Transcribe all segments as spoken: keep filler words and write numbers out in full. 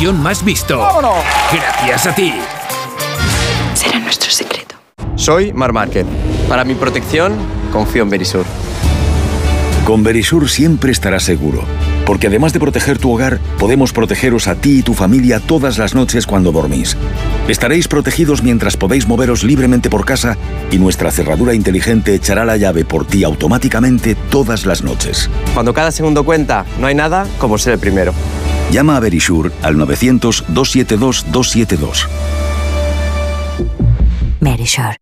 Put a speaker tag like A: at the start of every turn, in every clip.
A: televisión más visto.
B: ¡Vámonos!
A: Gracias a ti.
C: Será nuestro secreto.
D: Soy Marc Márquez. Para mi protección, confío en Verisur.
E: Con Verisur siempre estarás seguro, porque además de proteger tu hogar, podemos protegeros a ti y tu familia todas las noches cuando dormís. Estaréis protegidos mientras podéis moveros libremente por casa y nuestra cerradura inteligente echará la llave por ti automáticamente todas las noches.
D: Cuando cada segundo cuenta, no hay nada como ser el primero.
E: Llama a Verisur al novecientos, doscientos setenta y dos, doscientos setenta y dos.
F: Verisur.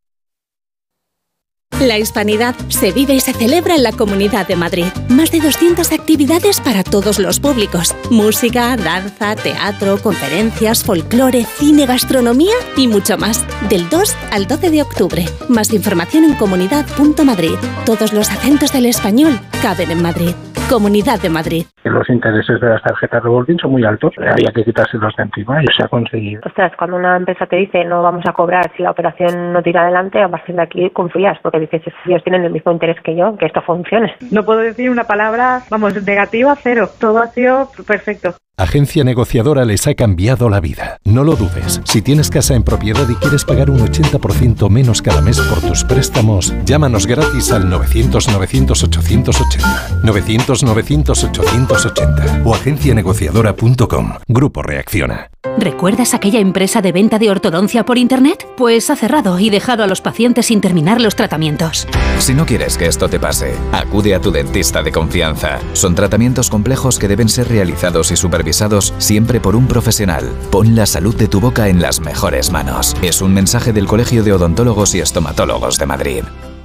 G: La Hispanidad se vive y se celebra en la Comunidad de Madrid. Más de doscientas actividades para todos los públicos. Música, danza, teatro, conferencias, folclore, cine, gastronomía y mucho más. Del dos al doce de octubre. Más información en comunidad punto madrid. Todos los acentos del español caben en Madrid. Comunidad de Madrid.
H: Los intereses de las tarjetas revolving son muy altos. Había que quitárselos de encima y se ha conseguido.
I: Ostras, cuando una empresa te dice no vamos a cobrar si la operación no tira adelante, a partir de aquí confías porque dices ellos tienen el mismo interés que yo, que esto funcione.
J: No puedo decir una palabra, vamos, negativa, cero. Todo ha sido perfecto.
K: Agencia Negociadora les ha cambiado la vida. No lo dudes. Si tienes casa en propiedad y quieres pagar un ochenta por ciento menos cada mes por tus préstamos, llámanos gratis al novecientos, novecientos, ochocientos ochenta. novecientos, novecientos, ochocientos ochenta o agencia negociadora punto com. Grupo Reacciona.
F: ¿Recuerdas aquella empresa de venta de ortodoncia por internet? Pues ha cerrado y dejado a los pacientes sin terminar los tratamientos.
L: Si no quieres que esto te pase, acude a tu dentista de confianza. Son tratamientos complejos que deben ser realizados y supervisados siempre por un profesional. Pon la salud de tu boca en las mejores manos. Es un mensaje del Colegio de Odontólogos y Estomatólogos de Madrid.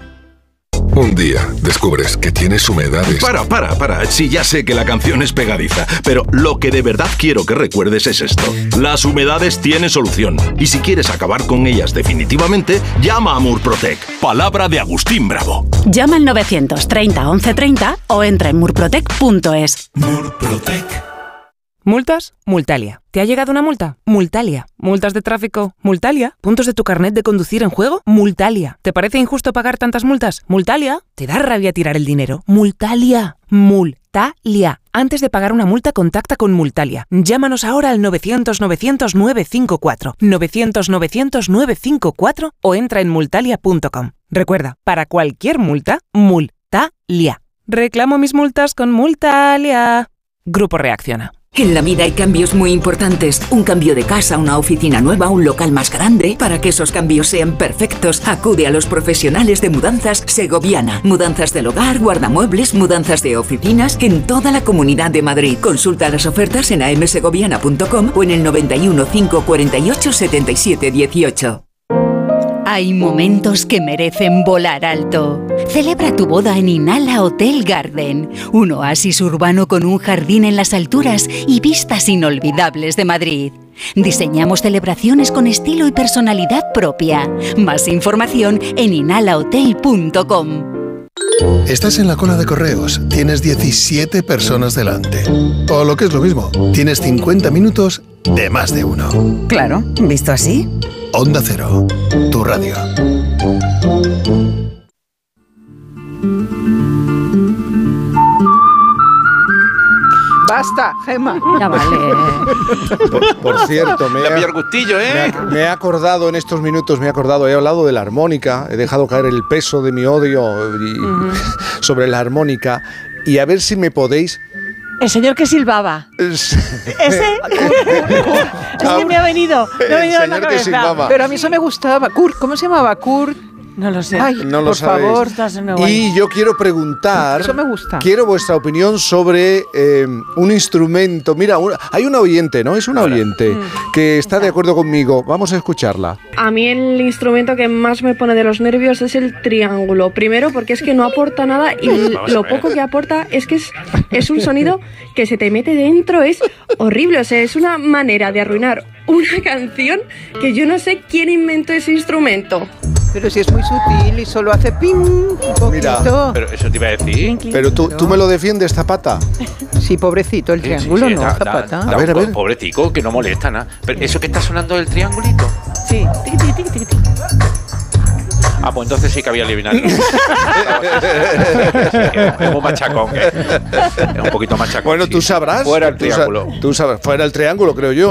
M: Un día descubres que tienes humedades.
N: Para, para, para. Sí, ya sé que la canción es pegadiza, pero lo que de verdad quiero que recuerdes es esto. Las humedades tienen solución. Y si quieres acabar con ellas definitivamente, llama a Murprotec. Palabra de Agustín Bravo.
F: Llama al novecientos treinta, once treinta o entra en murprotec punto es.
N: Murprotec.
O: ¿Multas? Multalia. ¿Te ha llegado una multa? Multalia. ¿Multas de tráfico? Multalia. ¿Puntos de tu carnet de conducir en juego? Multalia. ¿Te parece injusto pagar tantas multas? Multalia. ¿Te da rabia tirar el dinero? Multalia. Multalia. Antes de pagar una multa, contacta con Multalia. Llámanos ahora al novecientos, novecientos, novecientos cincuenta y cuatro. novecientos, novecientos, novecientos cincuenta y cuatro o entra en multalia punto com. Recuerda, para cualquier multa, Multalia. Reclamo mis multas con Multalia. Grupo Reacciona.
P: En la vida hay cambios muy importantes. Un cambio de casa, una oficina nueva, un local más grande. Para que esos cambios sean perfectos, acude a los profesionales de Mudanzas Segoviana. Mudanzas del hogar, guardamuebles, mudanzas de oficinas en toda la Comunidad de Madrid. Consulta las ofertas en a eme segoviana punto com o en el noventa y uno, cinco cuarenta y ocho, setenta y siete dieciocho.
F: Hay momentos que merecen volar alto. Celebra tu boda en Inala Hotel Garden, un oasis urbano con un jardín en las alturas y vistas inolvidables de Madrid. Diseñamos celebraciones con estilo y personalidad propia. Más información en inala hotel punto com.
Q: Estás en la cola de correos, tienes diecisiete personas delante. O lo que es lo mismo, tienes cincuenta minutos de más de uno.
R: Claro, visto así.
Q: Onda Cero, tu radio.
B: Basta, Gemma.
R: Ya vale.
S: Por, por cierto, me he,
B: gustillo, ¿eh?
S: me, me he acordado en estos minutos, me he acordado, he hablado de la armónica, he dejado caer el peso de mi odio y, uh-huh. sobre la armónica, y a ver si me podéis...
R: El señor que silbaba. Ese. Es que me ha venido. Me ha venido
S: el señor
R: en la
S: que silbaba.
R: Pero a mí eso me gustaba. Kurt, ¿cómo se llamaba? Kurt. No lo sé.
S: Ay, no lo
R: por
S: sabéis.
R: favor, estás en Nueva
S: Y yo quiero preguntar.
R: Eso me gusta.
S: Quiero vuestra opinión sobre eh, un instrumento. Mira, una, hay una oyente, ¿no? Es una oyente mm. que está de acuerdo conmigo. Vamos a escucharla.
T: A mí el instrumento que más me pone de los nervios es el triángulo. Primero porque es que no aporta nada y lo poco que aporta es que es, es un sonido que se te mete dentro. Es horrible. O sea, es una manera de arruinar una canción que yo no sé quién inventó ese instrumento.
B: Pero si es muy sutil y solo hace pim, un poquito.
S: Mira,
U: pero eso te iba a decir.
S: Pero tú, tú me lo defiendes, Zapata.
B: Sí, pobrecito, el triángulo, sí, sí, sí,
T: no,
U: da,
T: Zapata.
U: Da, da,
S: a ver, a ver.
U: Pobretico, que no molesta nada. Pero eso que está sonando del triangulito.
T: Sí. Tiqui, tiqui, tiqui, tiqui.
U: Ah, pues entonces sí que había eliminado. Es muy machacón. ¿eh? Es un poquito machacón.
S: Bueno, tú sabrás.
U: Fuera el triángulo.
S: Tú sabrás. Fuera el triángulo, creo yo.